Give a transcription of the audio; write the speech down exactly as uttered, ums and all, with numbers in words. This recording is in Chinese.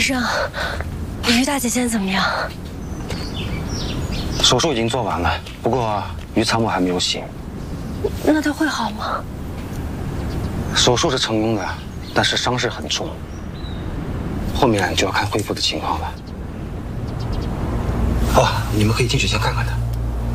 生，于大姐现在怎么样？ 手术已经做完了，不过于参谋还没有醒。 那她会好吗？ 手术是成功的，但是伤势很重，后面就要看恢复的情况了。哦，你们可以进去先看看他。